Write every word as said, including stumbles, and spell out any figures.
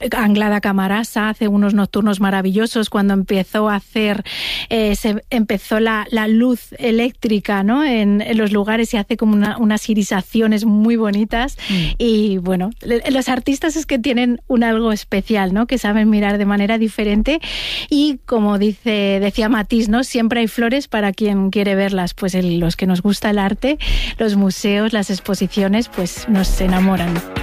Anglada Camarasa hace unos nocturnos maravillosos. Cuando empezó a hacer, eh, se empezó la, la luz eléctrica, ¿no? En, en los lugares y hace como una, unas irisaciones muy bonitas. Mm. Y bueno, los artistas es que tienen un algo especial, ¿no? Que saben mirar de manera diferente y como dice, decía Matisse, ¿no? Siempre hay flores para quien quiere verlas. Pues el, los que nos gusta el arte, los museos, las exposiciones, pues nos enamoran.